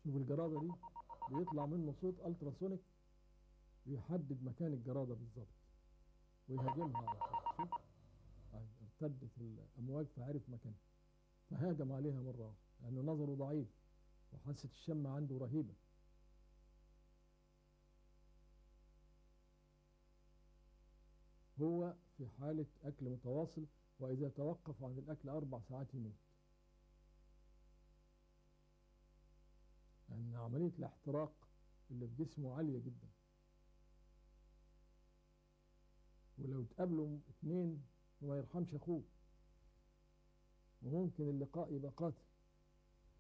شوف الجرادة دي بيطلع منه صوت التراسونيك بيحدد مكان الجرادة بالظبط ويهاجمها على طول. شوف ارتدت الأمواج فعرف مكانها فهاجم عليها مرة واحدة لأنه نظره ضعيف وحاسة الشم عنده رهيبة. هو في حالة أكل متواصل، وإذا توقف عن الأكل 4 ساعات يموت، لأن يعني عملية الاحتراق اللي في جسمه عالية جدا، ولو تقابلوا اتنين ما يرحمش أخوه وممكن اللقاء يبقى قاتل.